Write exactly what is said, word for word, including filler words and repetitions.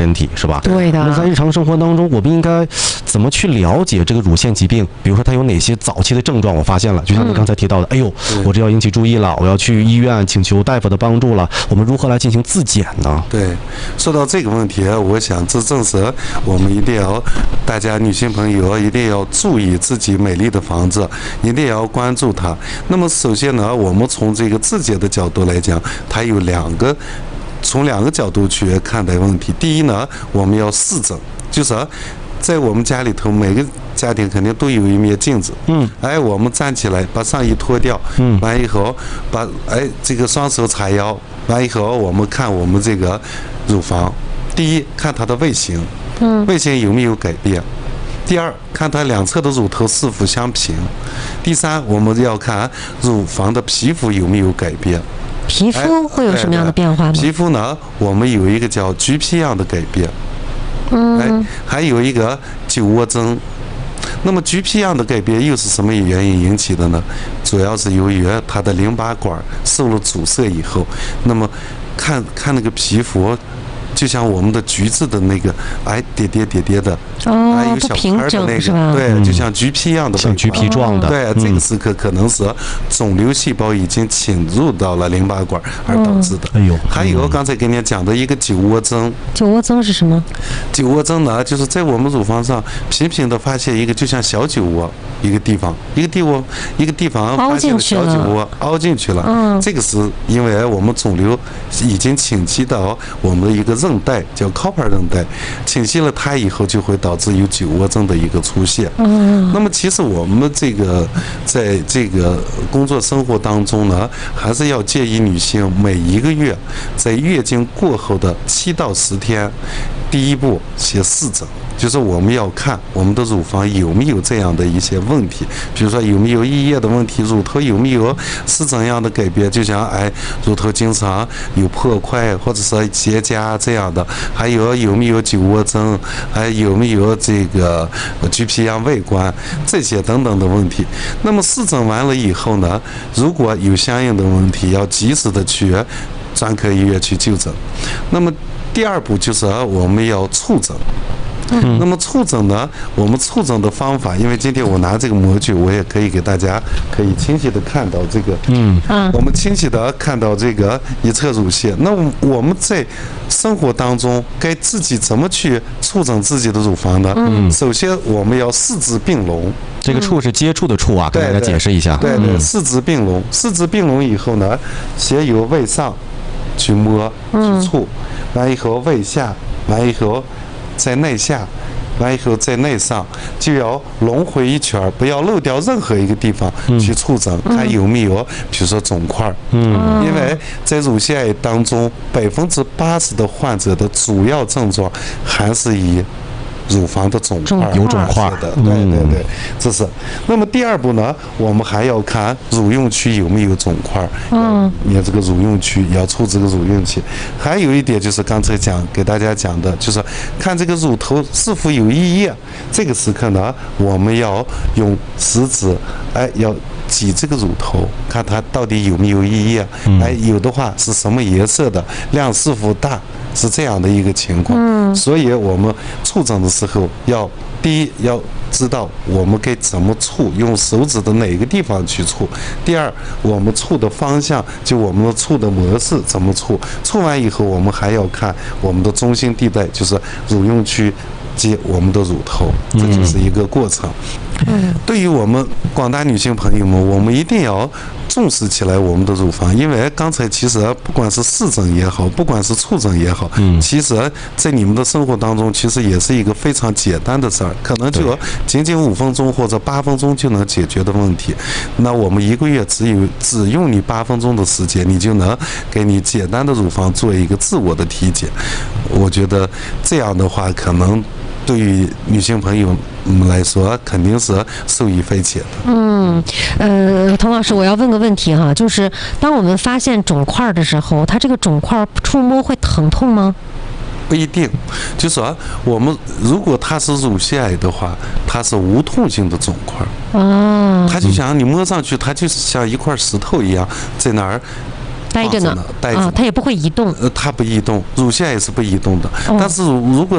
身体，是吧？ 对的。 那在日常生活当中，我们应该怎么去了解这个乳腺疾病？比如说它有哪些早期的症状？我发现了，就像你刚才提到的，嗯、哎呦，我这要引起注意了，我要去医院请求大夫的帮助了。我们如何来进行自检呢？ 对，说到这个问题，我想这正是我们一定要大家女性朋友一定要注意自己美丽的房子，一定要关注它。那么首先呢，我们从这个自检的角度来讲，它有两个。从两个角度去看待问题。第一呢，我们要视诊，就是在我们家里头，每个家庭肯定都有一面镜子。嗯，哎，我们站起来，把上衣脱掉，嗯，完以后把哎这个双手叉腰，完以后我们看我们这个乳房。第一，看它的位形，嗯，位形有没有改变。第二，看它两侧的乳头是否相平。第三，我们要看乳房的皮肤有没有改变。 皮肤会有什么样的变化吗？ 皮肤呢，我们有一个叫橘皮样的改变，嗯，哎，还有一个酒窝征。那么橘皮样的改变又是什么原因引起的呢？主要是由于它的淋巴管受了阻塞以后，那么看看那个皮肤。就像我们的橘子的那个哎叠叠叠叠的， 哦， 还有小块的那个，对，就像橘皮一样的， 像橘皮状的。 对，这个时刻可能是肿瘤细胞已经侵入到了淋巴管而导致的。 哎呦， 还有刚才给你讲的一个酒窝征。 酒窝征是什么？ 酒窝征呢，就是在我们乳房上频频的发现一个就像小酒窝一个地方，一个地方一个地方发现了小酒窝凹进去了。嗯，这个是因为我们肿瘤已经侵袭到我们的一个韧带叫 copper 韧带，侵袭了它以后，就会导致有酒窝征的一个出现。嗯，那么其实我们这个在这个工作生活当中呢，还是要建议女性每一个月在月经过后的七到十天，第一步先视诊。就是我们要看我们的乳房有没有这样的一些问题，比如说有没有溢液的问题，乳头有没有是怎样的改变，就像哎乳头经常有破块或者是结痂这样的，还有有没有酒窝征，还有没有这个橘皮样外观这些等等的问题。那么视诊完了以后呢，如果有相应的问题，要及时的去专科医院去就诊。那么第二步就是我们要触诊。嗯、那么触诊呢？我们触诊的方法，因为今天我拿这个模具，我也可以给大家可以清晰的看到这个，嗯，我们清晰的看到这个一侧乳腺。那我们在生活当中该自己怎么去触诊自己的乳房呢？嗯，首先我们要四肢并拢。 这个触是接触的触啊，跟大家解释一下。 对对，四肢并拢，四肢并拢以后呢，先由外上去摸去触，完以后外下，完以后。在内下，完以后在内上，就要轮回一圈，不要漏掉任何一个地方去触诊，嗯、看有没有，比如说肿块。嗯，因为在乳腺癌当中，百分之八十的患者的主要症状还是以乳房的肿块有肿块的，对对对，这是。那么第二步呢，我们还要看乳晕区有没有肿块，嗯，你这个乳晕区要触这个乳晕区。还有一点就是刚才讲给大家讲的，就是看这个乳头是否有溢液。这个时刻呢，我们要用食指，哎，要挤这个乳头，看它到底有没有溢液，哎，有的话是什么颜色的，量是否大。是这样的一个情况，嗯，所以我们触诊的时候要第一要知道我们该怎么触，用手指的哪个地方去触。第二，我们触的方向，就我们的触的模式怎么触。触完以后，我们还要看我们的中心地带，就是乳晕区及我们的乳头，这就是一个过程。嗯，对于我们广大女性朋友们，我们一定要重视起来我们的乳房，因为刚才其实不管是视诊也好，不管是触诊也好，嗯，其实在你们的生活当中，其实也是一个非常简单的事儿，可能就仅仅五分钟或者八分钟就能解决的问题。那我们一个月只有只用你八分钟的时间，你就能给你简单的乳房做一个自我的体检。我觉得这样的话，可能对于女性朋友们来说，肯定是受益匪浅的。 嗯，呃，童老师，我要问个问题哈，就是当我们发现肿块的时候，它这个肿块触摸会疼痛吗？ 不一定，就说我们如果它是乳腺癌的话，它是无痛性的肿块。哦，它就像你摸上去，它就像一块石头一样，在那儿待着呢， 待着， 啊，它也不会移动。 呃，它不移动，乳腺也是不移动的。哦、但是如果